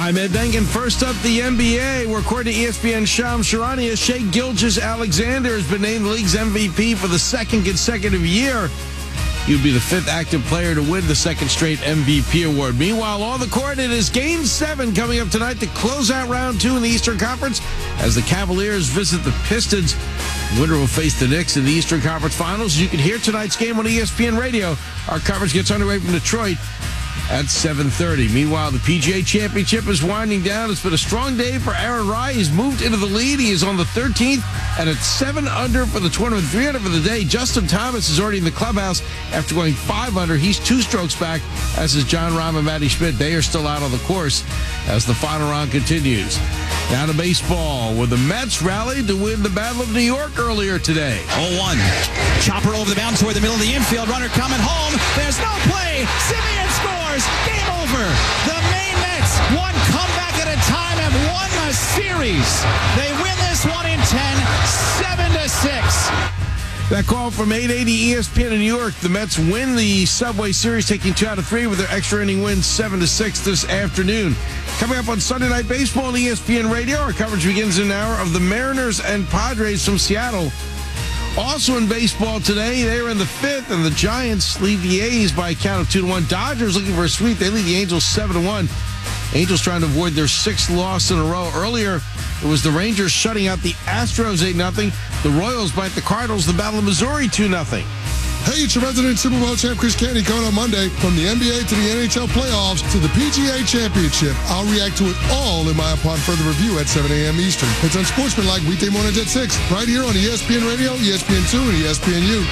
I'm Ed Denkin. First up, the NBA, where according to ESPN Shams Charania, Shai Gilgeous-Alexander has been named the league's MVP for the second consecutive year. He'll be the fifth active player to win the second straight MVP award. Meanwhile, on the court, it is Game 7 coming up tonight to close out Round 2 in the Eastern Conference as the Cavaliers visit the Pistons. The winner will face the Knicks in the Eastern Conference Finals. You can hear tonight's game on ESPN Radio. Our coverage gets underway from Detroit at 7:30. Meanwhile, the PGA Championship is winding down. It's been a strong day for Aaron Rai. He's moved into the lead. He is on the 13th, and it's 7 under for the tournament, 3 under for the day. Justin Thomas is already in the clubhouse after going 5 under. He's 2 strokes back, as is John Rahm and Matty Schmidt. They are still out on the course as the final round continues. Down to baseball, where the Mets rallied to win the Battle of New York earlier today. 0-1. Chopper over the mound toward the middle of the infield. Runner coming home. There's no play. Simeon scores. Game over. The Maine Mets, one comeback at a time, have won the series. They win this one in 10, 7-6. That call from 880 ESPN in New York. The Mets win the Subway Series, taking 2 out of 3 with their extra inning win 7-6 this afternoon. Coming up on Sunday Night Baseball on ESPN Radio, our coverage begins in an hour of the Mariners and Padres from Seattle. Also in baseball today, they're in the 5th, and the Giants lead the A's by a count of 2-1. Dodgers looking for a sweep. They lead the Angels 7-1. Angels trying to avoid their 6th loss in a row. Earlier, it was the Rangers shutting out the Astros 8-0. The Royals bite the Cardinals. The Battle of Missouri 2-0. Hey, it's your resident Super Bowl champ, Chris Canty, coming on Monday. From the NBA to the NHL playoffs to the PGA Championship, I'll react to it all in my upon further review at 7 a.m. Eastern. It's Unsportsmanlike weekday mornings at 6, right here on ESPN Radio, ESPN2, and ESPNU.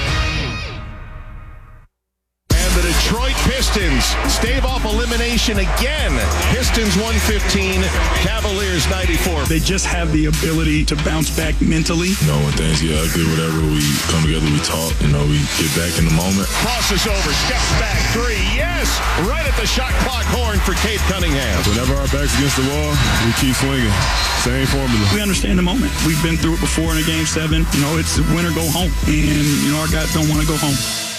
Detroit Pistons stave off elimination again. Pistons 115, Cavaliers 94. They just have the ability to bounce back mentally. When things get ugly, whatever, we come together, we talk, we get back in the moment. Crosses over, steps back, 3, yes! Right at the shot clock horn for Cade Cunningham. Whenever our back's against the wall, we keep swinging. Same formula. We understand the moment. We've been through it before in a Game 7. It's win or go home. And, our guys don't want to go home.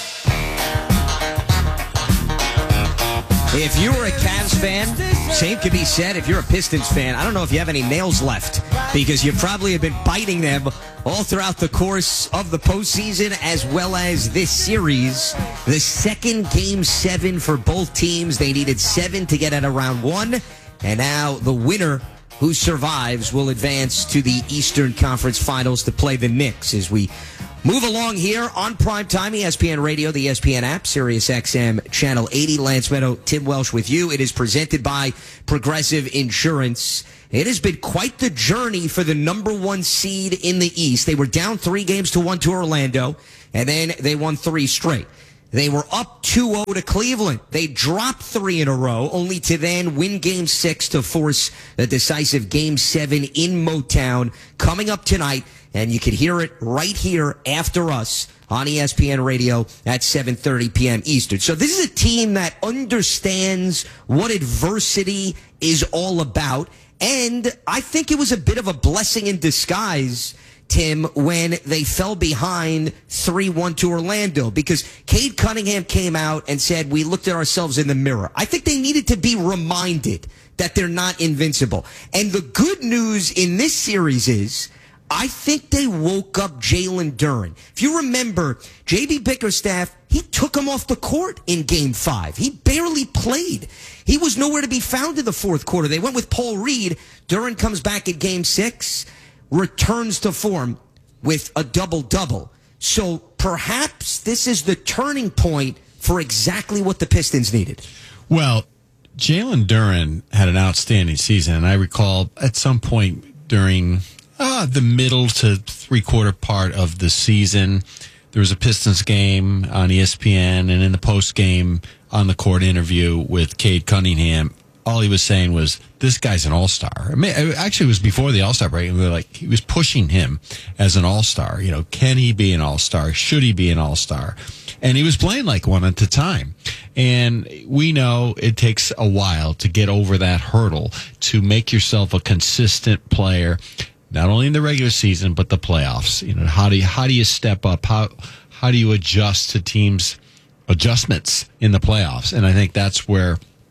If you were a Cavs fan, same could be said if you're a Pistons fan. I don't know if you have any nails left because you probably have been biting them all throughout the course of the postseason as well as this series. The second Game 7 for both teams. They needed 7 to get out of round 1. And now the winner who survives will advance to the Eastern Conference Finals to play the Knicks as we move along here on Primetime, ESPN Radio, the ESPN app, Sirius XM, Channel 80. Lance Meadow, Tim Welsh with you. It is presented by Progressive Insurance. It has been quite the journey for the number 1 seed in the East. They were down 3-1 to Orlando, and then they won 3 straight. They were up 2-0 to Cleveland. They dropped 3 in a row, only to then win Game 6 to force the decisive Game 7 in Motown coming up tonight. And you can hear it right here after us on ESPN Radio at 7:30 p.m. Eastern. So this is a team that understands what adversity is all about. And I think it was a bit of a blessing in disguise, Tim, when they fell behind 3-1 to Orlando, because Cade Cunningham came out and said, we looked at ourselves in the mirror. I think they needed to be reminded that they're not invincible. And the good news in this series is I think they woke up Jalen Duren. If you remember, J.B. Bickerstaff, he took him off the court in Game 5. He barely played. He was nowhere to be found in the fourth quarter. They went with Paul Reed. Duren comes back in Game 6, returns to form with a double-double. So perhaps this is the turning point for exactly what the Pistons needed. Well, Jalen Duren had an outstanding season, and I recall at some point during the middle to three-quarter part of the season, there was a Pistons game on ESPN, and in the post-game on-the-court interview with Cade Cunningham, all he was saying was, this guy's an all-star. I mean, actually, it was before the all-star break. He was pushing him as an all-star. Can he be an all-star? Should he be an all-star? And he was playing like one at a time. And we know it takes a while to get over that hurdle, to make yourself a consistent player, not only in the regular season, but the playoffs. How do you step up? How do you adjust to teams' adjustments in the playoffs? And I think that's where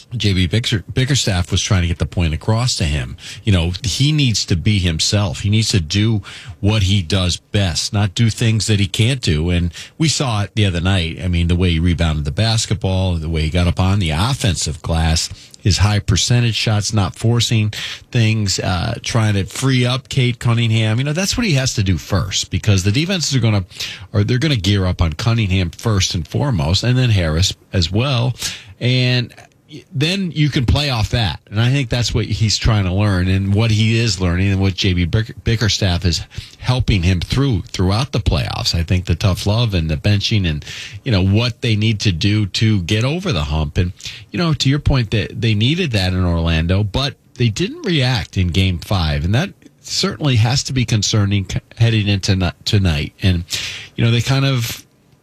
JB Bickerstaff was trying to get the point across to him. You know, he needs to be himself. He needs to do what he does best, not do things that he can't do. And we saw it the other night. I mean, the way he rebounded the basketball, the way he got up on the offensive glass, his high percentage shots, not forcing things, trying to free up Cade Cunningham. You know, that's what he has to do first, because the defenses they're going to gear up on Cunningham first and foremost, and then Harris as well. And then you can play off that. And I think that's what he's trying to learn, and what he is learning, and what JB Bickerstaff is helping him throughout the playoffs. I think the tough love and the benching and, you know, what they need to do to get over the hump. And, you know, to your point, that they needed that in Orlando, but they didn't react in Game 5. And that certainly has to be concerning heading into tonight. And, you know, they kind of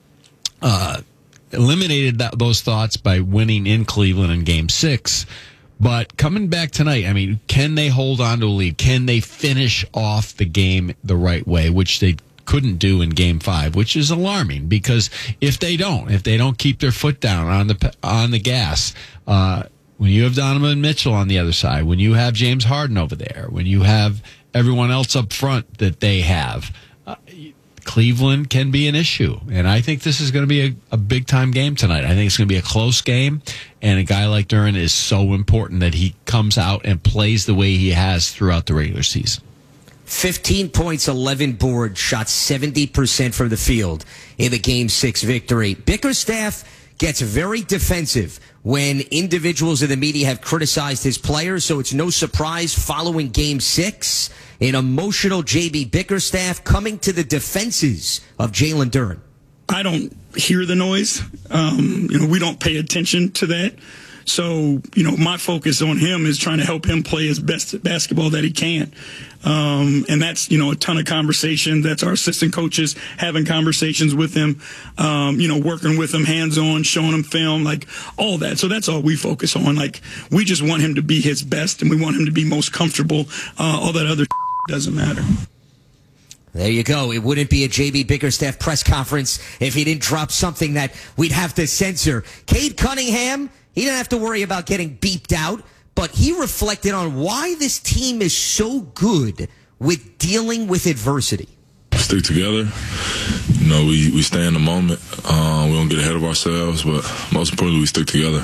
eliminated those thoughts by winning in Cleveland in Game 6. But coming back tonight, I mean, can they hold on to a lead? Can they finish off the game the right way, which they couldn't do in Game 5, which is alarming, because if they don't keep their foot down on the gas, when you have Donovan Mitchell on the other side, when you have James Harden over there, when you have everyone else up front that they have, Cleveland can be an issue. And I think this is going to be a big-time game tonight. I think it's going to be a close game, and a guy like Duren is so important that he comes out and plays the way he has throughout the regular season. 15 points, 11 boards, shot 70% from the field in the Game 6 victory. Bickerstaff gets very defensive when individuals in the media have criticized his players, so it's no surprise following Game 6, an emotional J.B. Bickerstaff coming to the defenses of Jalen Duren. I don't hear the noise. We don't pay attention to that. So, my focus on him is trying to help him play his best basketball that he can. And that's, a ton of conversation. That's our assistant coaches having conversations with him, working with him hands-on, showing him film, like all that. So that's all we focus on. Like, we just want him to be his best, and we want him to be most comfortable. All that other doesn't matter. There you go. It wouldn't be a J.B. Bickerstaff press conference if he didn't drop something that we'd have to censor. Cade Cunningham, he didn't have to worry about getting beeped out, but he reflected on why this team is so good with dealing with adversity. Stick together. We stay in the moment. We don't get ahead of ourselves, but most importantly, we stick together.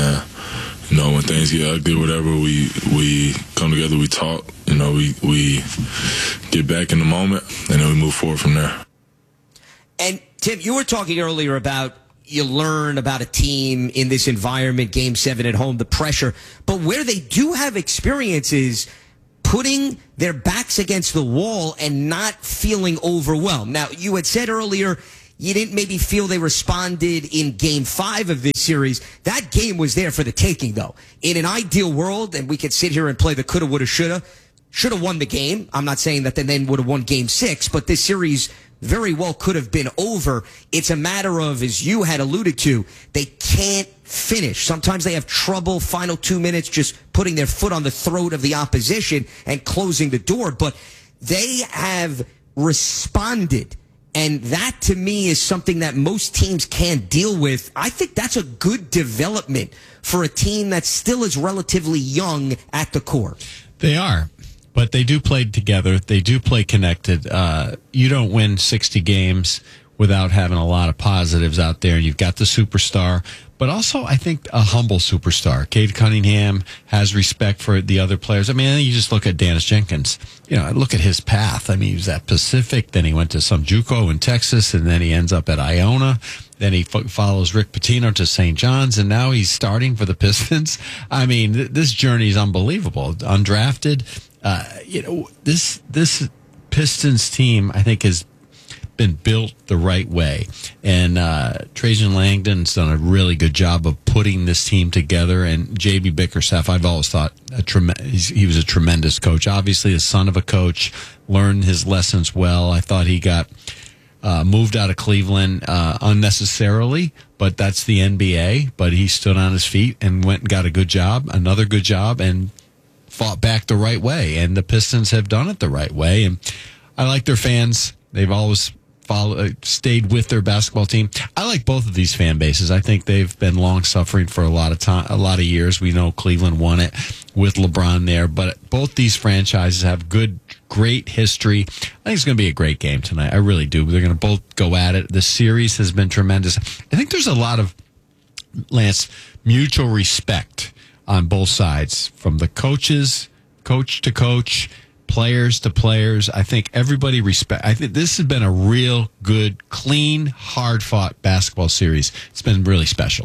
When things get ugly or whatever, we come together, we talk, we get back in the moment, and then we move forward from there. And, Tim, you were talking earlier about you learn about a team in this environment, Game 7 at home, the pressure. But where they do have experience is putting their backs against the wall and not feeling overwhelmed. Now, you had said earlier you didn't maybe feel they responded in Game 5 of this series. That game was there for the taking, though. In an ideal world, and we could sit here and play the coulda, woulda, should have won the game. I'm not saying that they then would have won Game 6, but this series very well could have been over. It's a matter of, as you had alluded to, they can't finish. Sometimes they have trouble final 2 minutes just putting their foot on the throat of the opposition and closing the door. But they have responded. And that, to me, is something that most teams can't deal with. I think that's a good development for a team that still is relatively young at the core. They are. But they do play together. They do play connected. You don't win 60 games without having a lot of positives out there. You've got the superstar, but also I think a humble superstar. Cade Cunningham has respect for the other players. I mean, you just look at Dennis Jenkins. Look at his path. I mean, he was at Pacific, then he went to some JUCO in Texas, and then he ends up at Iona. Then he follows Rick Pitino to St. John's, and now he's starting for the Pistons. I mean, this journey is unbelievable. Undrafted. This Pistons team, I think, has been built the right way. And Trajan Langdon's done a really good job of putting this team together. And J.B. Bickerstaff, I've always thought he was a tremendous coach. Obviously, the son of a coach, learned his lessons well. I thought he got moved out of Cleveland unnecessarily, but that's the NBA. But he stood on his feet and went and got another good job, and fought back the right way, and the Pistons have done it the right way. And I like their fans. They've always stayed with their basketball team. I like both of these fan bases. I think they've been long suffering for a lot of years. We know Cleveland won it with LeBron there, but both these franchises have great history. I think it's going to be a great game tonight. I really do. They're going to both go at it. The series has been tremendous. I think there's a lot of, Lance, mutual respect on both sides, from the coaches, coach to coach, players to players. I think everybody I think this has been a real good, clean, hard-fought basketball series. It's been really special.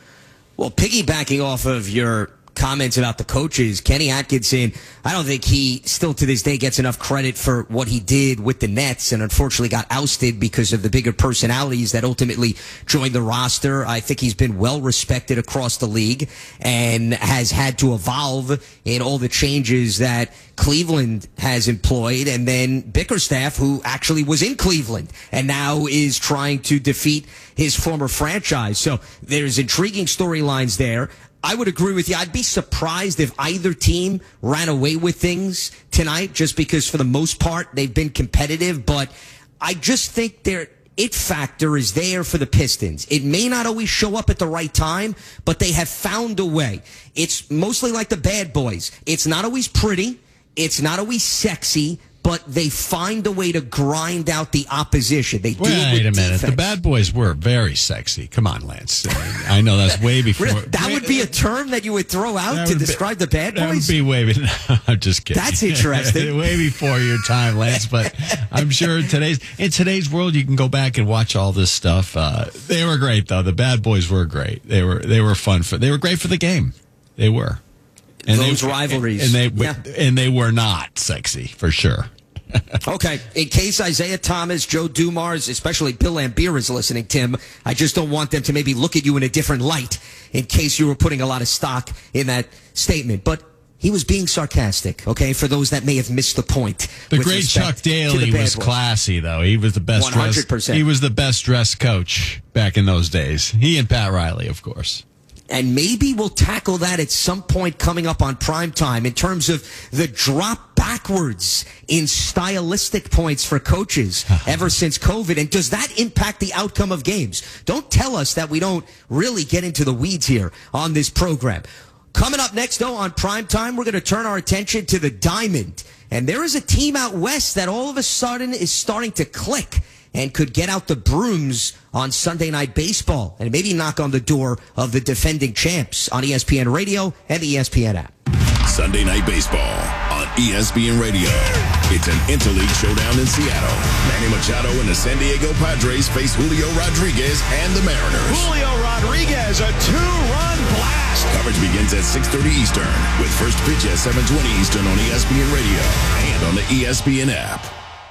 Well, piggybacking off of your comments about the coaches, Kenny Atkinson, I don't think he still to this day gets enough credit for what he did with the Nets, and unfortunately got ousted because of the bigger personalities that ultimately joined the roster. I think he's been well respected across the league and has had to evolve in all the changes that Cleveland has employed. And then Bickerstaff, who actually was in Cleveland and now is trying to defeat his former franchise. So there's intriguing storylines there. I would agree with you. I'd be surprised if either team ran away with things tonight, just because for the most part they've been competitive. But I just think their it factor is there for the Pistons. It may not always show up at the right time, but they have found a way. It's mostly like the bad boys. It's not always pretty. It's not always sexy. But they find a way to grind out the opposition. They do it with Wait a minute. defense. The bad boys were very sexy. Come on, Lance. I know that's way before. That would be a term that you would throw out to describe the bad boys? That would be way before. I'm just kidding. That's interesting. Way before your time, Lance. But I'm sure in today's world, you can go back and watch all this stuff. They were great, though. The bad boys were great. They were fun. They were great for the game. They were. And those rivalries. And they were not sexy, for sure. Okay, in case Isaiah Thomas, Joe Dumars, especially Bill Laimbeer is listening, Tim, I just don't want them to maybe look at you in a different light in case you were putting a lot of stock in that statement. But he was being sarcastic, okay, for those that may have missed the point. The great Chuck Daly was classy, though. He was the best 100%. He was the best dressed coach back in those days. He and Pat Riley, of course. And maybe we'll tackle that at some point coming up on primetime in terms of the drop backwards in stylistic points for coaches ever since COVID. And does that impact the outcome of games? Don't tell us that we don't really get into the weeds here on this program. Coming up next, though, on primetime, we're going to turn our attention to the Diamond. And there is a team out west that all of a sudden is starting to click and could get out the brooms on Sunday Night Baseball and maybe knock on the door of the defending champs on ESPN Radio and the ESPN app. Sunday Night Baseball on ESPN Radio. It's an interleague showdown in Seattle. Manny Machado and the San Diego Padres face Julio Rodriguez and the Mariners. Julio Rodriguez, a two-run blast. Coverage begins at 6:30 Eastern with first pitch at 7:20 Eastern on ESPN Radio and on the ESPN app.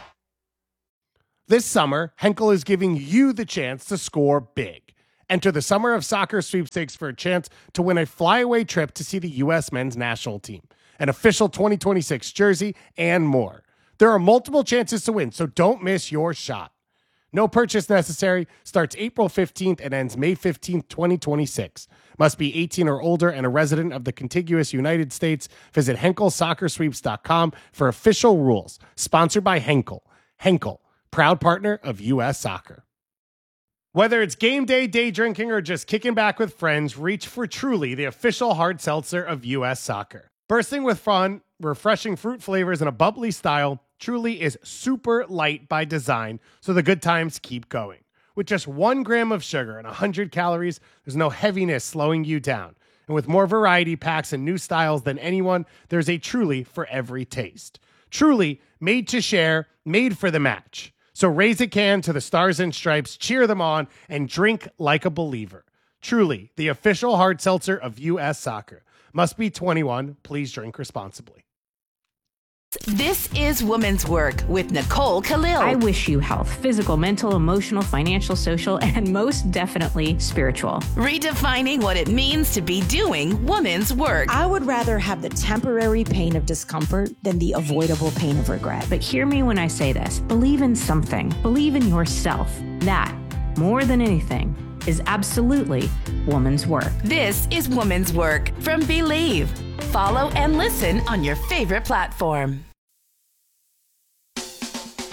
This summer, Henkel is giving you the chance to score big. Enter the Summer of Soccer sweepstakes for a chance to win a flyaway trip to see the U.S. men's national team, an official 2026 jersey, and more. There are multiple chances to win, so don't miss your shot. No purchase necessary. Starts April 15th and ends May 15th, 2026. Must be 18 or older and a resident of the contiguous United States. Visit HenkelSoccerSweeps.com for official rules. Sponsored by Henkel. Henkel, proud partner of U.S. Soccer. Whether it's game day, day drinking, or just kicking back with friends, reach for Truly, the official hard seltzer of U.S. Soccer. Bursting with fun, refreshing fruit flavors, and a bubbly style, Truly is super light by design, so the good times keep going. With just 1 gram of sugar and 100 calories, there's no heaviness slowing you down. And with more variety packs and new styles than anyone, there's a Truly for every taste. Truly, made to share, made for the match. So raise a can to the Stars and Stripes, cheer them on, and drink like a believer. Truly, the official hard seltzer of U.S. Soccer. Must be 21. Please drink responsibly. This is Women's Work with Nicole Khalil. I wish you health, physical, mental, emotional, financial, social, and most definitely spiritual. Redefining what it means to be doing women's work. I would rather have the temporary pain of discomfort than the avoidable pain of regret. But hear me when I say this. Believe in something. Believe in yourself. That, more than anything, is absolutely woman's work. This is Woman's Work from Believe. Follow and listen on your favorite platform.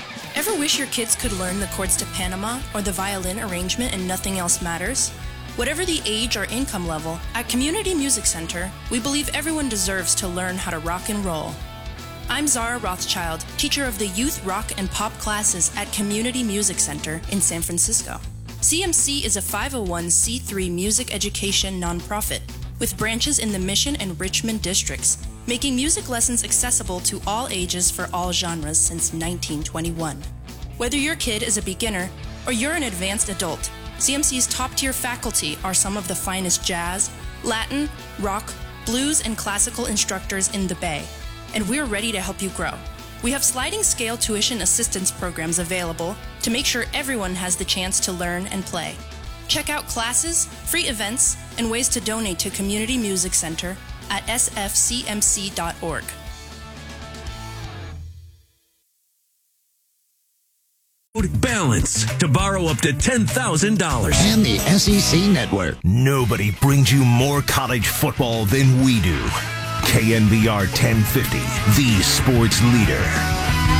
ever wish your kids could learn the chords to Panama or the violin arrangement and nothing else matters? Whatever the age or income level, at Community Music Center, we believe everyone deserves to learn how to rock and roll. I'm Zara Rothschild, teacher of the youth rock and pop classes at Community Music Center in San Francisco. CMC is a 501c3 music education nonprofit with branches in the Mission and Richmond districts, making music lessons accessible to all ages for all genres since 1921. Whether your kid is a beginner or you're an advanced adult, CMC's top-tier faculty are some of the finest jazz, Latin, rock, blues, and classical instructors in the Bay, and we're ready to help you grow. We have sliding scale tuition assistance programs available to make sure everyone has the chance to learn and play. Check out classes, free events, and ways to donate to Community Music Center at sfcmc.org. Balance to borrow up to $10,000. And the SEC Network. Nobody brings you more college football than we do. KNBR 1050, the sports leader.